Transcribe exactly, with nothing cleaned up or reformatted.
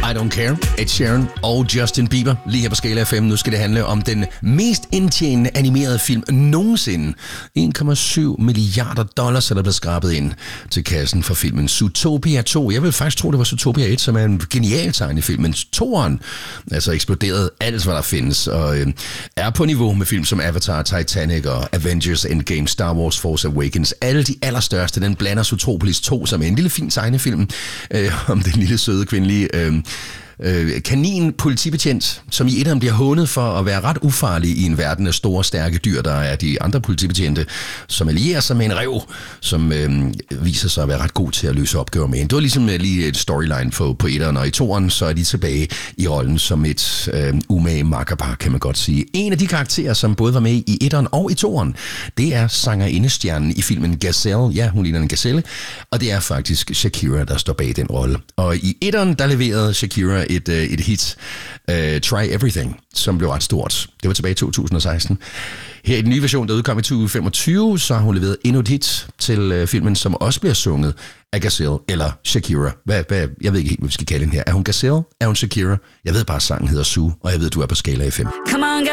I Don't Care, Ed Sheeran og Justin Bieber. Lige her på Skala F M. Nu skal det handle om den mest indtjenende animerede film nogensinde. en komma syv milliarder dollars er der blevet skrabet ind til kassen for filmen Zootopia to. Jeg vil faktisk tro, det var Zootopia et, som er en genial tegnefilm, men toeren altså eksploderede alt, hvad der findes, og øh, er på niveau med film som Avatar, Titanic og Avengers Endgame, Star Wars Force Awakens. Alle de allerstørste. Den blander Zootropolis to som en lille fin tegnefilm øh, om den lille søde kvindelige øh, øh, kanin-politibetjent, som i etteren bliver hånet for at være ret ufarlig i en verden af store, stærke dyr, der er de andre politibetjente, som allierer sig med en ræv, som øh, viser sig at være ret god til at løse opgaver med. Det var ligesom lige et storyline på, på etteren, og i toeren så er de tilbage i rollen som et øh, umage makkerpar, kan man godt sige. En af de karakterer, som både var med i etteren og i toeren, det er sangerindestjernen i filmen Gazelle. Ja, hun ligner en gazelle, og det er faktisk Shakira, der står bag den rolle. Og i etteren, der leverede Shakira et, et hit, uh, Try Everything, som blev ret stort. Det var tilbage i to tusind og seksten. Her i den nye version, der udkom i to tusind og femogtyve, så har hun leveret endnu et hit til uh, filmen, som også bliver sunget af Gazelle eller Shakira. Hvad, hvad, jeg ved ikke helt, hvad vi skal kalde den her. Er hun Gazelle? Er hun Shakira? Jeg ved bare, at sangen hedder Sue, og jeg ved, at du er på Skala F M.